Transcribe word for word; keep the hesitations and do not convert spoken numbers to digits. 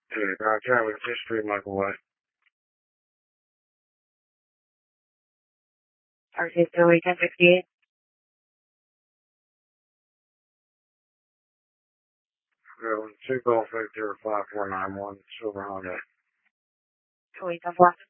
Yeah, Grand County, Fifth Street, Michael Way. R C Stanley ten sixty-eight. Yeah, two Golf Victor five four nine one, Silver Honda. Twenty ten left.